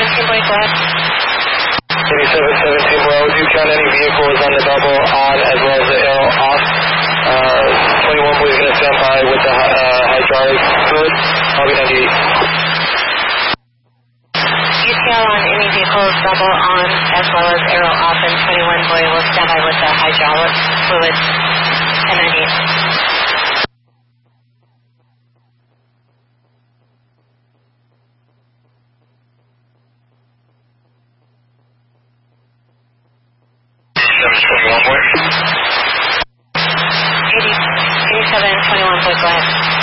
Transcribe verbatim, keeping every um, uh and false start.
seventeen, boy, go ahead. eighty-seven seventeen, boy, would you count any vehicles on the double on as well as the arrow off? Uh, twenty-one boy is going to stand by with the uh, hydraulic fluid. I'll be ninety-eight. U T L on any vehicles double on as well as arrow off, and twenty-one boy will stand by with the hydraulic fluid. ten ninety-eight. twenty-one boy. eighty, eighty-seven twenty-one boy, go ahead.